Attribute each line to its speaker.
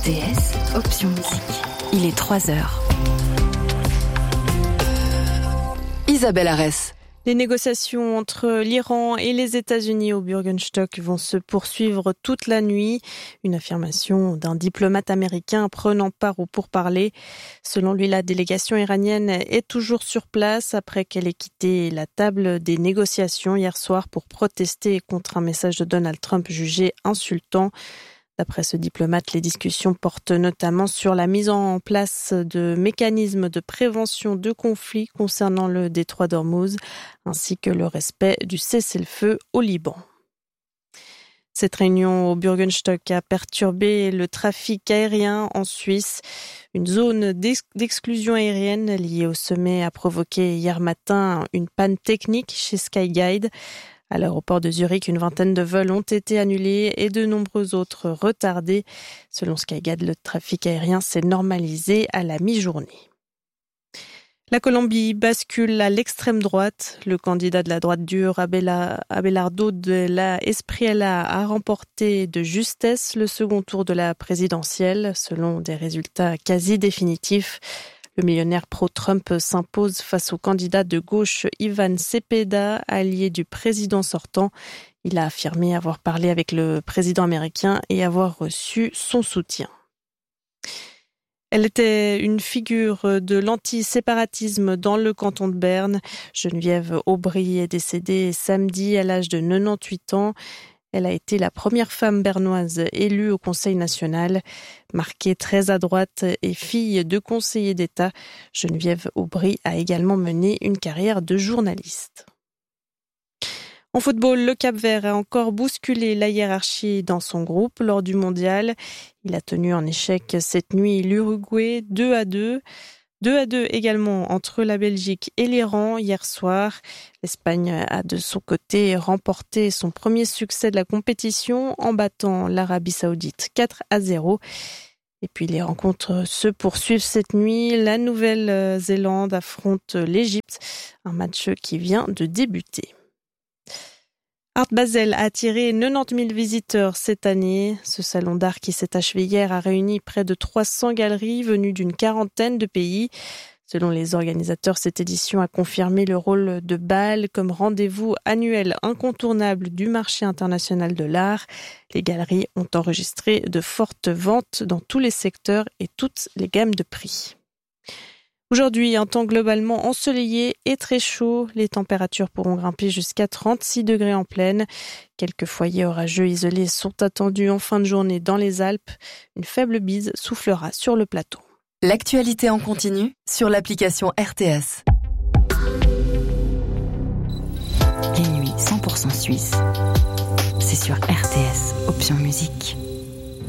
Speaker 1: RTS, option musique. Il est 3h. Isabelle Arès.
Speaker 2: Les négociations entre l'Iran et les États-Unis au Bürgenstock vont se poursuivre toute la nuit. Une affirmation d'un diplomate américain prenant part aux pourparlers. Selon lui, la délégation iranienne est toujours sur place après qu'elle ait quitté la table des négociations hier soir pour protester contre un message de Donald Trump jugé insultant. D'après ce diplomate, les discussions portent notamment sur la mise en place de mécanismes de prévention de conflits concernant le détroit d'Ormuz, ainsi que le respect du cessez-le-feu au Liban. Cette réunion au Bürgenstock a perturbé le trafic aérien en Suisse. Une zone d'exclusion aérienne liée au sommet a provoqué hier matin une panne technique chez Skyguide. À l'aéroport de Zurich, une vingtaine de vols ont été annulés et de nombreux autres retardés. Selon Skyguide, le trafic aérien s'est normalisé à la mi-journée. La Colombie bascule à l'extrême droite. Le candidat de la droite dure, Abelardo de la Espriella, a remporté de justesse le second tour de la présidentielle, selon des résultats quasi définitifs. Le millionnaire pro-Trump s'impose face au candidat de gauche Ivan Cepeda, allié du président sortant. Il a affirmé avoir parlé avec le président américain et avoir reçu son soutien. Elle était une figure de l'antiséparatisme dans le canton de Berne. Geneviève Aubry est décédée samedi à l'âge de 98 ans. Elle a été la première femme bernoise élue au Conseil national. Marquée très à droite et fille de conseiller d'État, Geneviève Aubry a également mené une carrière de journaliste. En football, le Cap-Vert a encore bousculé la hiérarchie dans son groupe lors du mondial. Il a tenu en échec cette nuit l'Uruguay 2-2. 2-2 également entre la Belgique et l'Iran hier soir. L'Espagne a de son côté remporté son premier succès de la compétition en battant l'Arabie Saoudite 4-0. Et puis les rencontres se poursuivent cette nuit. La Nouvelle-Zélande affronte l'Égypte, un match qui vient de débuter. Art Basel a attiré 90 000 visiteurs cette année. Ce salon d'art qui s'est achevé hier a réuni près de 300 galeries venues d'une quarantaine de pays. Selon les organisateurs, cette édition a confirmé le rôle de Bâle comme rendez-vous annuel incontournable du marché international de l'art. Les galeries ont enregistré de fortes ventes dans tous les secteurs et toutes les gammes de prix. Aujourd'hui, un temps globalement ensoleillé et très chaud. Les températures pourront grimper jusqu'à 36 degrés en plaine. Quelques foyers orageux isolés sont attendus en fin de journée dans les Alpes. Une faible bise soufflera sur le plateau.
Speaker 1: L'actualité en continu sur l'application RTS. Les nuits 100% suisses. C'est sur RTS, option musique.